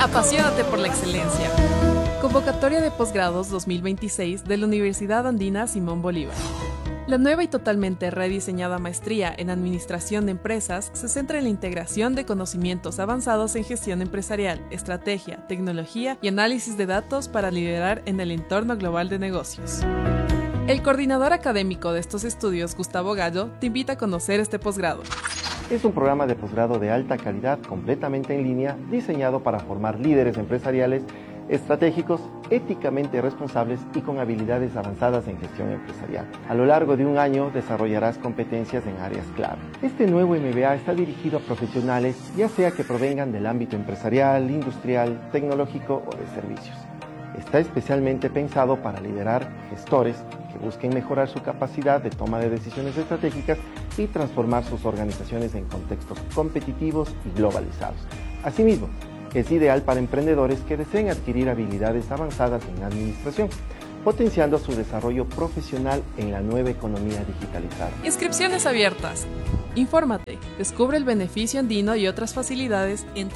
Apasionate por la excelencia. Convocatoria de posgrados 2026 de la Universidad Andina Simón Bolívar. La nueva y totalmente rediseñada maestría en Administración de Empresas se centra en la integración de conocimientos avanzados en gestión empresarial, estrategia, tecnología y análisis de datos para liderar en el entorno global de negocios. El coordinador académico de estos estudios, Gustavo Gallo, te invita a conocer este posgrado. Es un programa de posgrado de alta calidad, completamente en línea, diseñado para formar líderes empresariales estratégicos, éticamente responsables y con habilidades avanzadas en gestión empresarial. A lo largo de un año desarrollarás competencias en áreas clave. Este nuevo MBA está dirigido a profesionales, ya sea que provengan del ámbito empresarial, industrial, tecnológico o de servicios. Está especialmente pensado para liderar gestores que busquen mejorar su capacidad de toma de decisiones estratégicas y transformar sus organizaciones en contextos competitivos y globalizados. Asimismo, es ideal para emprendedores que deseen adquirir habilidades avanzadas en administración, potenciando su desarrollo profesional en la nueva economía digitalizada. Inscripciones abiertas. Infórmate, descubre el beneficio andino y otras facilidades en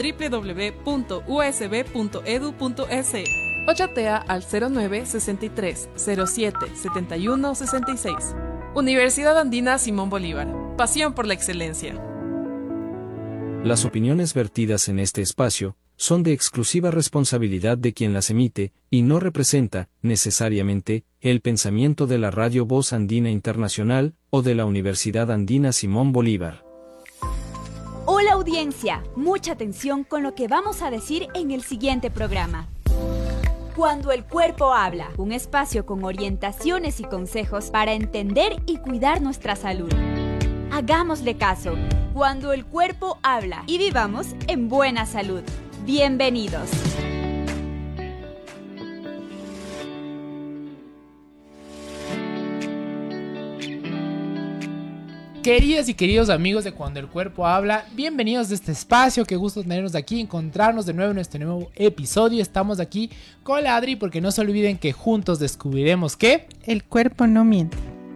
www.usb.edu.es o chatea al 09 63 07 71 66. Universidad Andina Simón Bolívar. Pasión por la excelencia. Las opiniones vertidas en este espacio son de exclusiva responsabilidad de quien las emite y no representa, necesariamente, el pensamiento de la Radio Voz Andina Internacional o de la Universidad Andina Simón Bolívar. Hola audiencia, mucha atención con lo que vamos a decir en el siguiente programa. Cuando el cuerpo habla, un espacio con orientaciones y consejos para entender y cuidar nuestra salud. Hagámosle caso, cuando el cuerpo habla y vivamos en buena salud. Bienvenidos. Queridas y queridos amigos de Cuando el Cuerpo Habla, bienvenidos a este espacio, qué gusto tenernos aquí, encontrarnos de nuevo en este nuevo episodio. Estamos aquí con la Adri porque no se olviden que juntos descubriremos que el cuerpo no miente.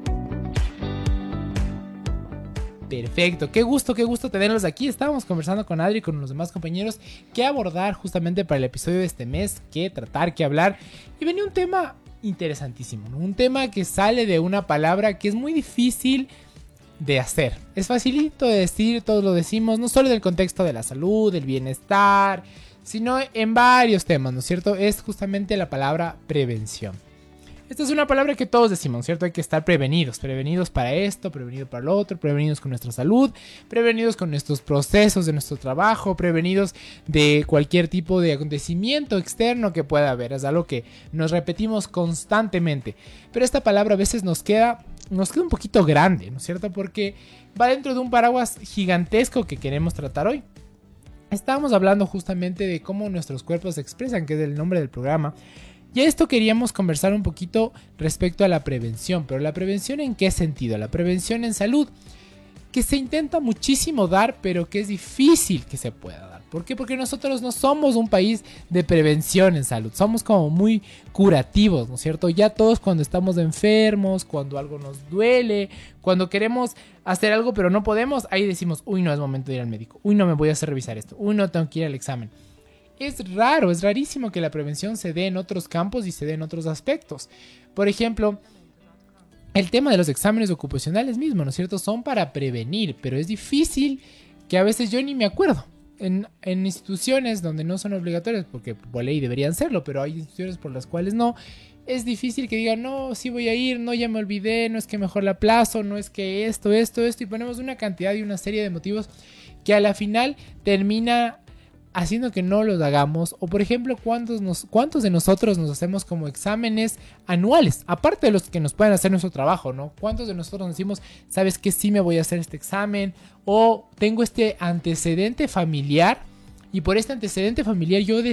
Perfecto, qué gusto tenerlos aquí. Estábamos conversando con Adri y con los demás compañeros qué abordar justamente para el episodio de este mes, qué tratar, qué hablar. Y venía un tema interesantísimo, ¿no? Un tema que sale de una palabra que es muy difícil de hacer. Es facilito de decir, todos lo decimos, no solo en el contexto de la salud, del bienestar, sino en varios temas, ¿no es cierto? Es justamente la palabra prevención. Esta es una palabra que todos decimos, ¿cierto? Hay que estar prevenidos para esto, prevenidos para lo otro, prevenidos con nuestra salud, prevenidos con nuestros procesos de nuestro trabajo, prevenidos de cualquier tipo de acontecimiento externo que pueda haber. Es algo que nos repetimos constantemente. Pero esta palabra a veces nos queda un poquito grande, ¿no es cierto? Porque va dentro de un paraguas gigantesco que queremos tratar hoy. Estábamos hablando justamente de cómo nuestros cuerpos se expresan, que es el nombre del programa. Y a esto queríamos conversar un poquito respecto a la prevención. Pero ¿la prevención en qué sentido? La prevención en salud, que se intenta muchísimo dar, pero que es difícil que se pueda dar. ¿Por qué? Porque nosotros no somos un país de prevención en salud. Somos como muy curativos, ¿no es cierto? Ya todos cuando estamos enfermos, cuando algo nos duele, cuando queremos hacer algo pero no podemos, ahí decimos, uy, no es momento de ir al médico. Uy, no me voy a hacer revisar esto. Uy, no tengo que ir al examen. Es rarísimo que la prevención se dé en otros campos y se dé en otros aspectos. Por ejemplo, el tema de los exámenes ocupacionales mismos, ¿no es cierto? Son para prevenir, pero es difícil que a veces yo ni me acuerdo. En instituciones donde no son obligatorias, porque por ley deberían serlo, pero hay instituciones por las cuales no, es difícil que digan, no, sí voy a ir, no, ya me olvidé, no es que mejor la aplazo, no es que esto, y ponemos una cantidad y una serie de motivos que a la final termina haciendo que no los hagamos. O por ejemplo, ¿cuántos de nosotros nos hacemos como exámenes anuales? Aparte de los que nos pueden hacer nuestro trabajo, ¿no? ¿Cuántos de nosotros nos decimos, sabes que sí me voy a hacer este examen? O tengo este antecedente familiar y por este antecedente familiar yo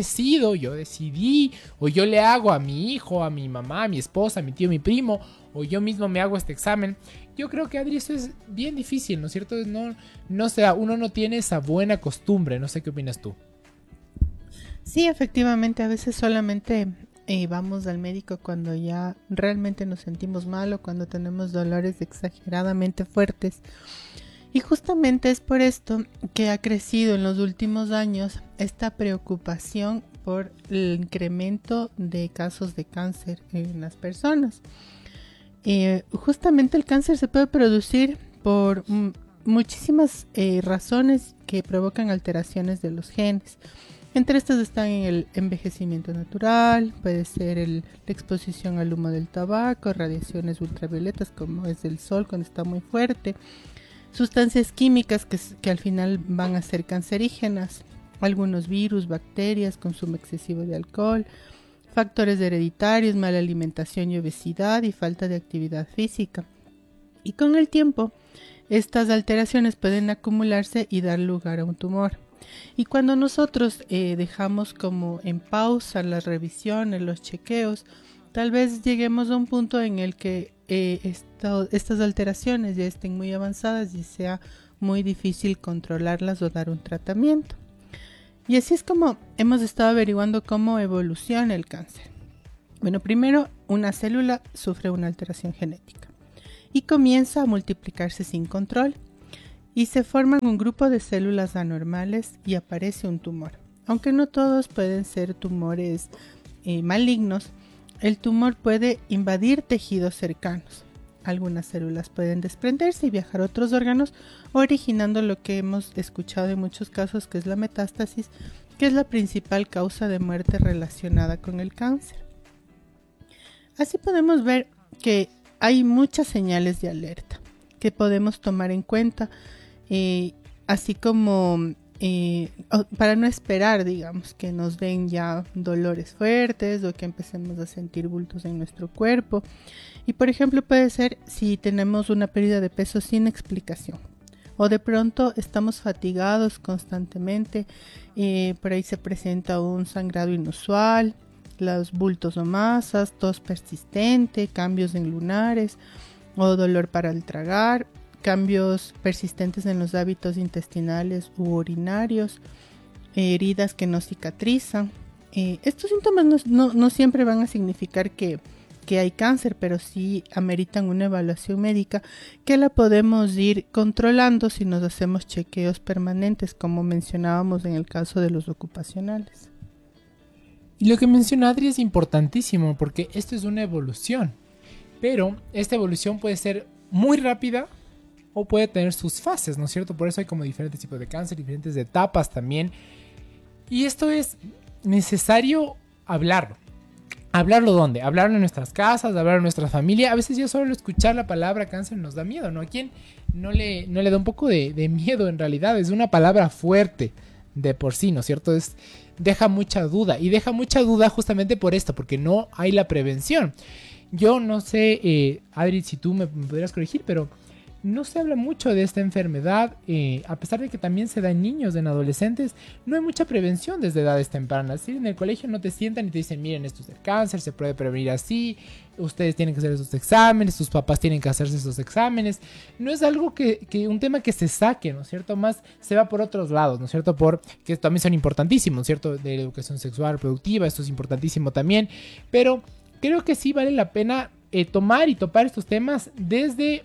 decidí, o yo le hago a mi hijo, a mi mamá, a mi esposa, a mi tío, a mi primo, o yo mismo me hago este examen. Yo creo que, Adri, eso es bien difícil, ¿no es cierto? No sé, uno no tiene esa buena costumbre. No sé qué opinas tú. Sí, efectivamente, a veces solamente vamos al médico cuando ya realmente nos sentimos mal o cuando tenemos dolores exageradamente fuertes. Y justamente es por esto que ha crecido en los últimos años esta preocupación por el incremento de casos de cáncer en las personas. Justamente el cáncer se puede producir por muchísimas razones que provocan alteraciones de los genes. Entre estas están el envejecimiento natural, puede ser la exposición al humo del tabaco, radiaciones ultravioletas como es el sol cuando está muy fuerte, sustancias químicas que al final van a ser cancerígenas, algunos virus, bacterias, consumo excesivo de alcohol, factores hereditarios, mala alimentación y obesidad y falta de actividad física. Y con el tiempo, estas alteraciones pueden acumularse y dar lugar a un tumor. Y cuando nosotros dejamos como en pausa las revisiones, los chequeos, tal vez lleguemos a un punto en el que estas alteraciones ya estén muy avanzadas y sea muy difícil controlarlas o dar un tratamiento. Y así es como hemos estado averiguando cómo evoluciona el cáncer. Bueno, primero una célula sufre una alteración genética y comienza a multiplicarse sin control. Y se forman un grupo de células anormales y aparece un tumor. Aunque no todos pueden ser tumores malignos, el tumor puede invadir tejidos cercanos. Algunas células pueden desprenderse y viajar a otros órganos, originando lo que hemos escuchado en muchos casos, que es la metástasis, que es la principal causa de muerte relacionada con el cáncer. Así podemos ver que hay muchas señales de alerta que podemos tomar en cuenta, así como para no esperar, digamos, que nos den ya dolores fuertes o que empecemos a sentir bultos en nuestro cuerpo. Y por ejemplo puede ser si tenemos una pérdida de peso sin explicación o de pronto estamos fatigados constantemente, por ahí se presenta un sangrado inusual, los bultos o masas, tos persistente, cambios en lunares o dolor para el tragar, cambios persistentes en los hábitos intestinales u urinarios, heridas que no cicatrizan. Estos síntomas no siempre van a significar que hay cáncer, pero sí ameritan una evaluación médica que la podemos ir controlando si nos hacemos chequeos permanentes, como mencionábamos en el caso de los ocupacionales. Y lo que menciona Adri es importantísimo porque esto es una evolución, pero esta evolución puede ser muy rápida o puede tener sus fases, ¿no es cierto? Por eso hay como diferentes tipos de cáncer, diferentes etapas también. Y esto es necesario hablarlo. ¿Hablarlo dónde? Hablarlo en nuestras casas, hablarlo en nuestra familia. A veces ya solo escuchar la palabra cáncer nos da miedo, ¿no? ¿A quién no le da un poco de miedo en realidad? Es una palabra fuerte de por sí, ¿no es cierto? Deja mucha duda. Y deja mucha duda justamente por esto, porque no hay la prevención. Yo no sé, Adri, si tú me podrías corregir, pero no se habla mucho de esta enfermedad, a pesar de que también se da en niños, en adolescentes. No hay mucha prevención desde edades tempranas. ¿Sí? En el colegio no te sientan y te dicen, miren, esto es el cáncer, se puede prevenir así, ustedes tienen que hacer esos exámenes, sus papás tienen que hacerse esos exámenes. No es algo un tema que se saque, ¿no es cierto? Más se va por otros lados, ¿no es cierto? Que también son importantísimos, ¿no es cierto? De la educación sexual reproductiva, esto es importantísimo también. Pero creo que sí vale la pena tomar y topar estos temas desde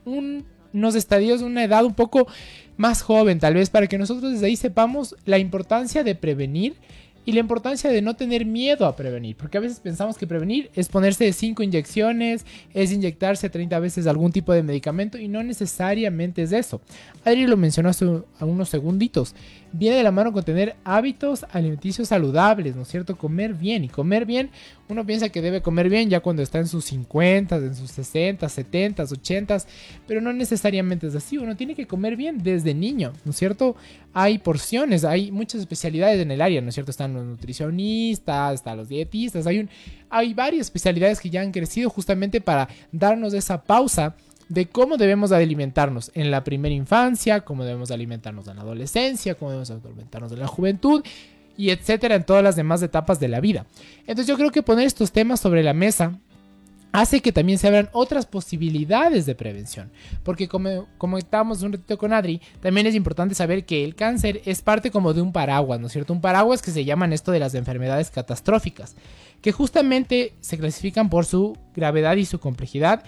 unos estadios, una edad un poco más joven, tal vez, para que nosotros desde ahí sepamos la importancia de prevenir y la importancia de no tener miedo a prevenir, porque a veces pensamos que prevenir es ponerse 5 inyecciones, es inyectarse 30 veces algún tipo de medicamento, y no necesariamente es eso. Adri lo mencionó hace unos segunditos. Viene de la mano con tener hábitos alimenticios saludables, ¿no es cierto? Comer bien. Y comer bien, uno piensa que debe comer bien ya cuando está en sus 50, en sus 60, 70, 80, pero no necesariamente es así. Uno tiene que comer bien desde niño, ¿no es cierto? Hay porciones, hay muchas especialidades en el área, ¿no es cierto? Están los nutricionistas, están los dietistas, hay varias especialidades que ya han crecido justamente para darnos esa pausa de cómo debemos alimentarnos en la primera infancia, cómo debemos alimentarnos en la adolescencia, cómo debemos alimentarnos en la juventud, y etcétera, en todas las demás etapas de la vida. Entonces yo creo que poner estos temas sobre la mesa hace que también se abran otras posibilidades de prevención. Porque como estábamos un ratito con Adri, también es importante saber que el cáncer es parte como de un paraguas, ¿no es cierto? Un paraguas que se llaman esto de las enfermedades catastróficas, que justamente se clasifican por su gravedad y su complejidad.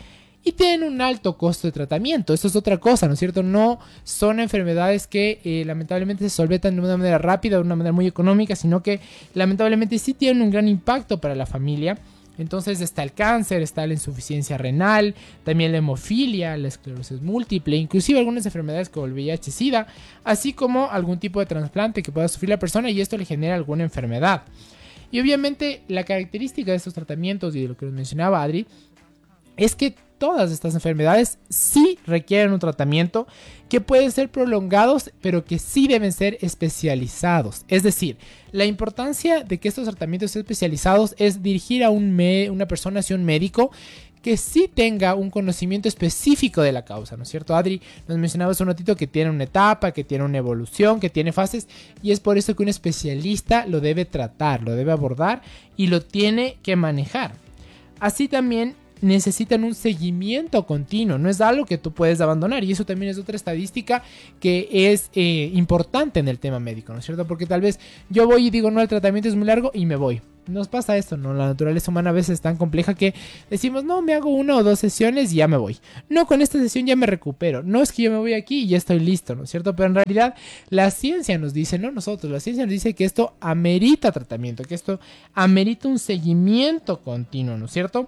y tienen un alto costo de tratamiento. Esto es otra cosa, ¿no es cierto? No son enfermedades que lamentablemente se solventan de una manera rápida, de una manera muy económica, sino que lamentablemente sí tienen un gran impacto para la familia. Entonces está el cáncer, está la insuficiencia renal, también la hemofilia, la esclerosis múltiple, inclusive algunas enfermedades como el VIH-Sida, así como algún tipo de trasplante que pueda sufrir la persona y esto le genera alguna enfermedad. Y obviamente la característica de estos tratamientos y de lo que nos mencionaba Adri es que todas estas enfermedades sí requieren un tratamiento que pueden ser prolongados, pero que sí deben ser especializados. Es decir, la importancia de que estos tratamientos sean especializados es dirigir a una persona hacia un médico que sí tenga un conocimiento específico de la causa, ¿no es cierto? Adri, nos mencionabas un ratito que tiene una etapa, que tiene una evolución, que tiene fases, y es por eso que un especialista lo debe tratar, lo debe abordar y lo tiene que manejar. Así también necesitan un seguimiento continuo, no es algo que tú puedes abandonar, y eso también es otra estadística que es importante en el tema médico, ¿no es cierto? Porque tal vez yo voy y digo, no, el tratamiento es muy largo y me voy. Nos pasa esto, ¿no? La naturaleza humana a veces es tan compleja que decimos, no, me hago 1 o 2 sesiones y ya me voy. No, con esta sesión ya me recupero. No es que yo me voy aquí y ya estoy listo, ¿no es cierto? Pero en realidad la ciencia nos dice, no nosotros, la ciencia nos dice que esto amerita tratamiento, que esto amerita un seguimiento continuo, ¿no es cierto?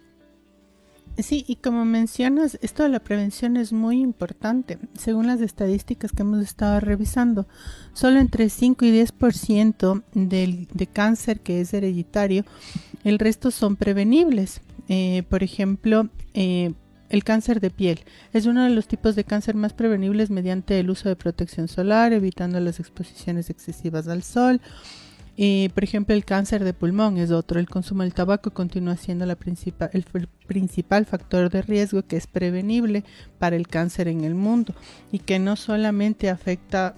Sí, y como mencionas, esto de la prevención es muy importante. Según las estadísticas que hemos estado revisando, solo entre 5 y 10% de cáncer que es hereditario, el resto son prevenibles. Por ejemplo, el cáncer de piel es uno de los tipos de cáncer más prevenibles mediante el uso de protección solar, evitando las exposiciones excesivas al sol. Por ejemplo, el cáncer de pulmón es otro. El consumo del tabaco continúa siendo el principal factor de riesgo que es prevenible para el cáncer en el mundo y que no solamente afecta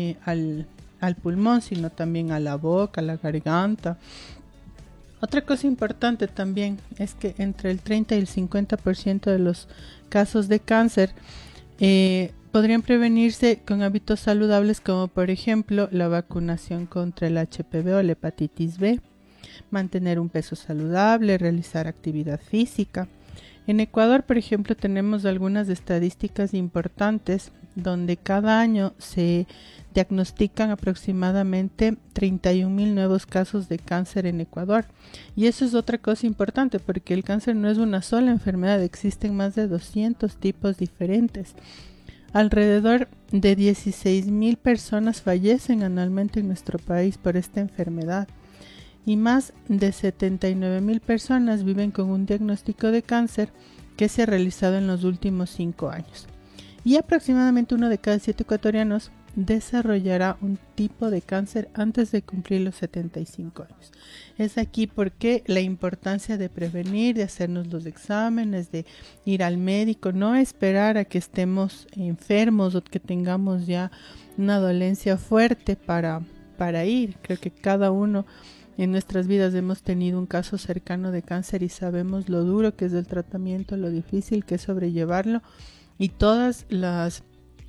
al pulmón, sino también a la boca, a la garganta. Otra cosa importante también es que entre el 30 y el 50% de los casos de cáncer podrían prevenirse con hábitos saludables como por ejemplo la vacunación contra el HPV o la hepatitis B, mantener un peso saludable, realizar actividad física. En Ecuador, por ejemplo, tenemos algunas estadísticas importantes donde cada año se diagnostican aproximadamente 31,000 nuevos casos de cáncer en Ecuador. Y eso es otra cosa importante porque el cáncer no es una sola enfermedad, existen más de 200 tipos diferentes. Alrededor de 16,000 personas fallecen anualmente en nuestro país por esta enfermedad y más de 79,000 personas viven con un diagnóstico de cáncer que se ha realizado en los últimos 5 años. Y aproximadamente 1 de cada 7 ecuatorianos desarrollará un tipo de cáncer antes de cumplir los 75 años. Es aquí porque la importancia de prevenir, de hacernos los exámenes, de ir al médico, no esperar a que estemos enfermos o que tengamos ya una dolencia fuerte para ir. Creo que cada uno en nuestras vidas hemos tenido un caso cercano de cáncer y sabemos lo duro que es el tratamiento, lo difícil que es sobrellevarlo y todas las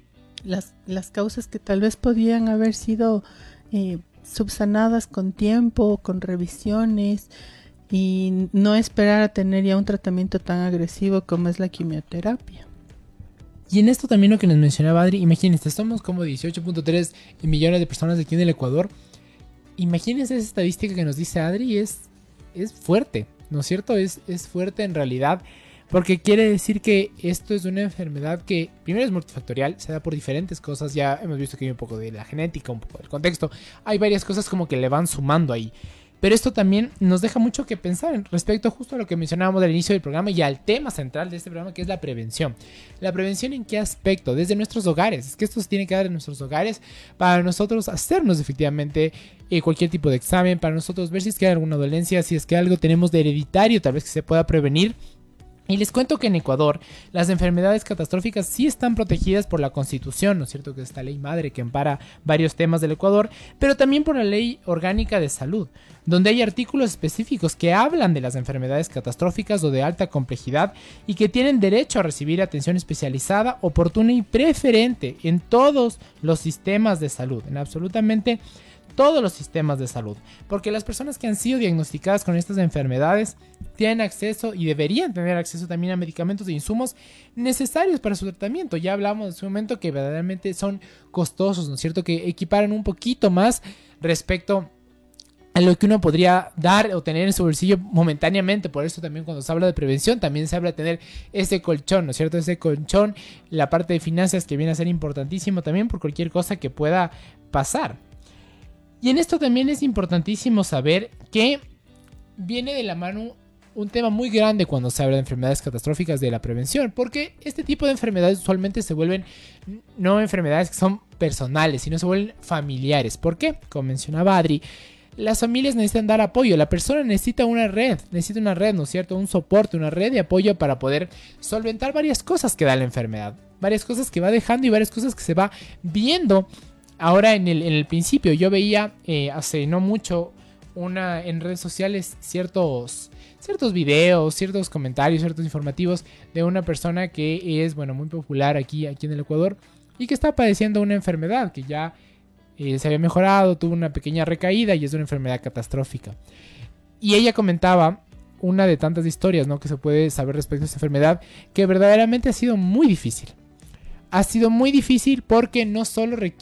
causas que tal vez podían haber sido subsanadas con tiempo, con revisiones y no esperar a tener ya un tratamiento tan agresivo como es la quimioterapia. Y en esto también lo que nos mencionaba Adri, imagínense, somos como 18.3 millones de personas aquí en el Ecuador. Imagínense esa estadística que nos dice Adri, es fuerte, ¿no es cierto? Es fuerte en realidad. Porque quiere decir que esto es una enfermedad que primero es multifactorial, se da por diferentes cosas. Ya hemos visto que hay un poco de la genética, un poco del contexto. Hay varias cosas como que le van sumando ahí. Pero esto también nos deja mucho que pensar respecto justo a lo que mencionábamos al inicio del programa y al tema central de este programa, que es la prevención. ¿La prevención en qué aspecto? Desde nuestros hogares. Es que esto se tiene que dar en nuestros hogares para nosotros hacernos efectivamente cualquier tipo de examen, para nosotros ver si es que hay alguna dolencia, si es que algo tenemos de hereditario, tal vez que se pueda prevenir. Y les cuento que en Ecuador las enfermedades catastróficas sí están protegidas por la Constitución, ¿no es cierto? Que es esta ley madre que ampara varios temas del Ecuador, pero también por la Ley Orgánica de Salud, donde hay artículos específicos que hablan de las enfermedades catastróficas o de alta complejidad y que tienen derecho a recibir atención especializada, oportuna y preferente en todos los sistemas de salud, en absolutamente todos los sistemas de salud, porque las personas que han sido diagnosticadas con estas enfermedades tienen acceso y deberían tener acceso también a medicamentos e insumos necesarios para su tratamiento. Ya hablamos en su momento que verdaderamente son costosos, ¿no es cierto?, que equiparan un poquito más respecto a lo que uno podría dar o tener en su bolsillo momentáneamente. Por eso también cuando se habla de prevención también se habla de tener ese colchón, ¿no es cierto? Ese colchón, la parte de finanzas que viene a ser importantísimo también por cualquier cosa que pueda pasar. Y en esto también es importantísimo saber que viene de la mano un tema muy grande cuando se habla de enfermedades catastróficas de la prevención, porque este tipo de enfermedades usualmente se vuelven no enfermedades que son personales, sino se vuelven familiares. ¿Por qué? Como mencionaba Adri, las familias necesitan dar apoyo, la persona necesita una red, ¿no es cierto? Un soporte, una red de apoyo para poder solventar varias cosas que da la enfermedad, varias cosas que va dejando y varias cosas que se va viendo. Ahora en el principio yo veía hace no mucho en redes sociales ciertos videos, ciertos comentarios, ciertos informativos de una persona que es muy popular aquí en el Ecuador y que está padeciendo una enfermedad que ya se había mejorado, tuvo una pequeña recaída y es una enfermedad catastrófica. Y ella comentaba una de tantas historias, ¿no?, que se puede saber respecto a esta enfermedad, que verdaderamente ha sido muy difícil. Ha sido muy difícil porque no solo